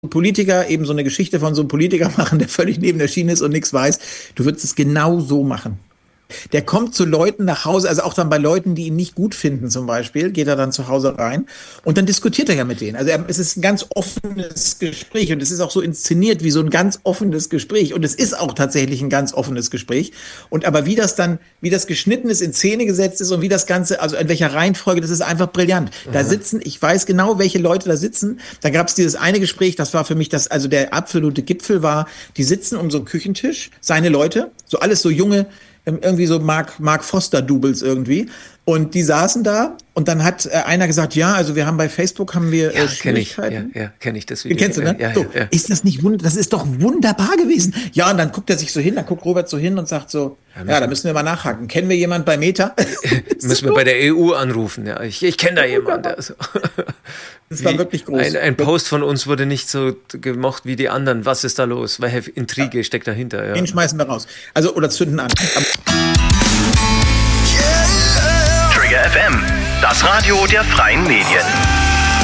Politiker eben so eine Geschichte von so einem Politiker machen, der völlig neben der Schiene ist und nichts weiß, du würdest es genau so machen. Der kommt zu Leuten nach Hause, also auch dann bei Leuten, die ihn nicht gut finden zum Beispiel, geht er dann zu Hause rein und dann diskutiert er ja mit denen. Also es ist ein ganz offenes Gespräch und es ist auch so inszeniert wie so ein ganz offenes Gespräch und es ist auch tatsächlich ein ganz offenes Gespräch. Und aber wie das geschnitten ist, in Szene gesetzt ist und wie das Ganze, also in welcher Reihenfolge, das ist einfach brillant. Da sitzen, ich weiß genau, welche Leute da sitzen. Da gab es dieses eine Gespräch, das war für mich also der absolute Gipfel war, die sitzen um so einen Küchentisch, seine Leute, so alles so junge, irgendwie so Mark Foster-Doubles irgendwie. Und die saßen da und dann hat einer gesagt, ja, also wir haben bei Facebook Schwierigkeiten. Kenn ich das Video. Kennst du, ne? Ja. Ist das nicht das ist doch wunderbar gewesen. Ja, und dann guckt er sich so hin, dann guckt Robert so hin und sagt so, da müssen wir mal nachhaken. Kennen wir jemanden bei Meta? Müssen wir bei der EU anrufen, ja. Ich kenne da jemanden. Also. Das war wirklich groß. Ein Post von uns wurde nicht so gemocht wie die anderen. Was ist da los? Welche Intrige steckt dahinter? Ja. Den schmeißen wir raus. Also, oder zünden an. Trigger FM, das Radio der freien Medien.